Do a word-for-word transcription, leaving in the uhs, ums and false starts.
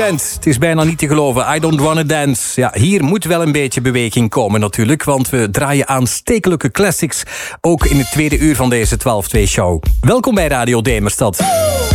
Het is bijna niet te geloven. I don't wanna dance. Ja, hier moet wel een beetje beweging komen natuurlijk, want we draaien aanstekelijke classics ook in het tweede uur van deze twaalf twee show. Welkom bij Radio Demerstad.